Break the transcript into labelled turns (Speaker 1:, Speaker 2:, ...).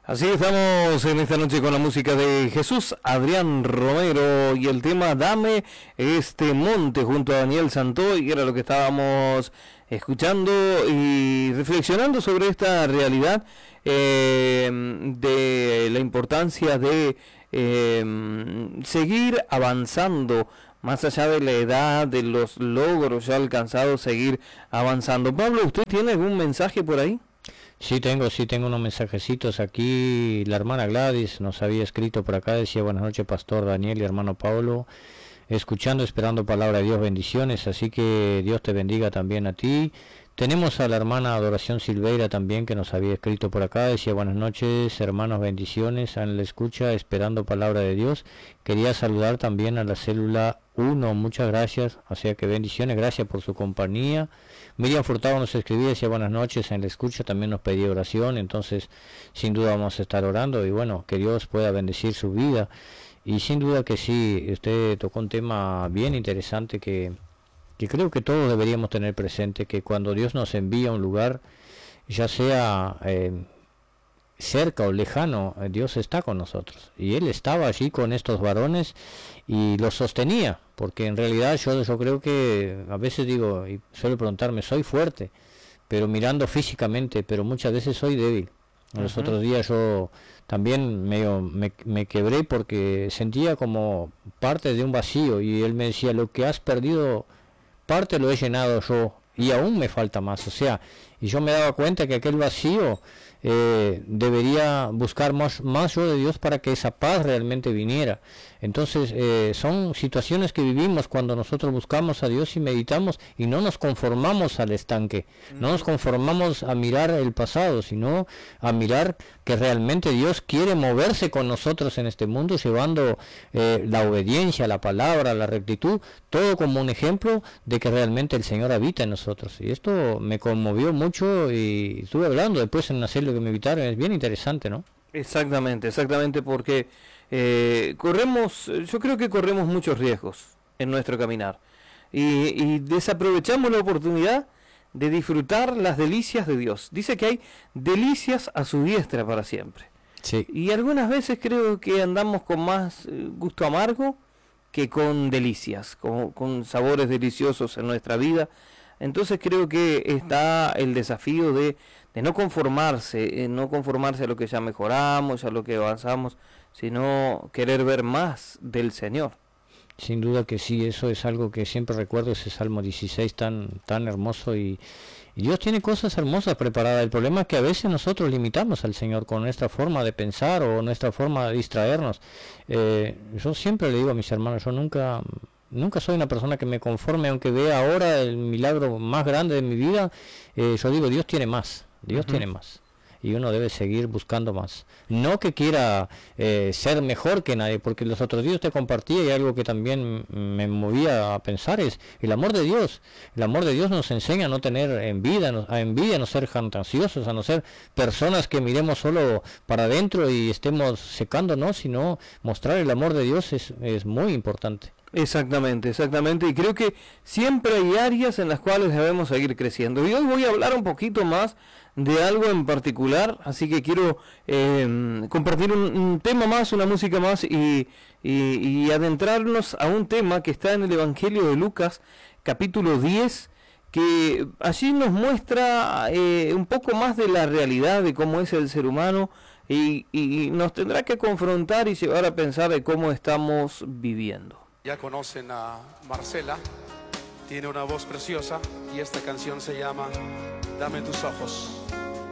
Speaker 1: Así estamos en esta noche con la música de Jesús Adrián Romero y el tema Dame este monte junto a Daniel Santoy, que era lo que estábamos escuchando y reflexionando sobre esta realidad de la importancia de seguir avanzando más allá de la edad, de los logros ya alcanzados, seguir avanzando. Pablo, ¿usted tiene algún mensaje por ahí?
Speaker 2: Sí, tengo unos mensajecitos aquí. La hermana Gladys nos había escrito por acá, decía: buenas noches, Pastor Daniel y hermano Pablo, escuchando, esperando palabra de Dios, bendiciones, así que Dios te bendiga también a ti. Tenemos a la hermana Adoración Silveira también, que nos había escrito por acá, decía: buenas noches, hermanos, bendiciones, en la escucha, esperando palabra de Dios. Quería saludar también a la célula 1, muchas gracias, o sea que bendiciones, gracias por su compañía. Miriam Furtado nos escribía, decía: buenas noches, en la escucha, también nos pedía oración, entonces sin duda vamos a estar orando y bueno, que Dios pueda bendecir su vida. Y sin duda que sí, usted tocó un tema bien interesante que creo que todos deberíamos tener presente, que cuando Dios nos envía a un lugar, ya sea cerca o lejano, Dios está con nosotros. Y Él estaba allí con estos varones y los sostenía, porque en realidad yo creo que a veces digo, y suelo preguntarme, soy fuerte, pero mirando físicamente, pero muchas veces soy débil. Los otros días yo también me quebré porque sentía como parte de un vacío y Él me decía: lo que has perdido, parte lo he llenado yo y aún me falta más. O sea, y yo me daba cuenta que aquel vacío debería buscar más yo de Dios para que esa paz realmente viniera. Entonces son situaciones que vivimos cuando nosotros buscamos a Dios y meditamos y no nos conformamos al estanque, no nos conformamos a mirar el pasado, sino a mirar que realmente Dios quiere moverse con nosotros en este mundo, llevando la obediencia, la palabra, la rectitud, todo como un ejemplo de que realmente el Señor habita en nosotros. Y esto me conmovió mucho y estuve hablando después en una célula que me invitaron, es bien interesante, ¿no?
Speaker 1: Exactamente, porque yo creo que corremos muchos riesgos en nuestro caminar y desaprovechamos la oportunidad de disfrutar las delicias de Dios. Dice que hay delicias a su diestra para siempre.
Speaker 2: Sí.
Speaker 1: Y algunas veces creo que andamos con más gusto amargo que con delicias, con sabores deliciosos en nuestra vida. Entonces creo que está el desafío de no conformarse a lo que ya mejoramos, a lo que avanzamos, sino querer ver más del Señor.
Speaker 2: Sin duda que sí, eso es algo que siempre recuerdo, ese Salmo 16 tan hermoso, y Dios tiene cosas hermosas preparadas. El problema es que a veces nosotros limitamos al Señor con nuestra forma de pensar o nuestra forma de distraernos. Yo siempre le digo a mis hermanos, yo nunca soy una persona que me conforme, aunque vea ahora el milagro más grande de mi vida. Yo digo, Dios tiene más, tiene más. Y uno debe seguir buscando más. No que quiera ser mejor que nadie, porque los otros días te compartía y algo que también me movía a pensar es el amor de Dios. El amor de Dios nos enseña a no tener envidia, a no ser jactanciosos, a no ser personas que miremos solo para adentro y estemos secándonos, sino mostrar el amor de Dios es muy importante.
Speaker 1: Exactamente, y creo que siempre hay áreas en las cuales debemos seguir creciendo. Y hoy voy a hablar un poquito más de algo en particular, así que quiero compartir un tema más, una música más y adentrarnos a un tema que está en el Evangelio de Lucas, capítulo 10, que allí nos muestra un poco más de la realidad de cómo es el ser humano y nos tendrá que confrontar y llevar a pensar de cómo estamos viviendo.
Speaker 3: Ya conocen a Marcela, tiene una voz preciosa y esta canción se llama Dame tus ojos.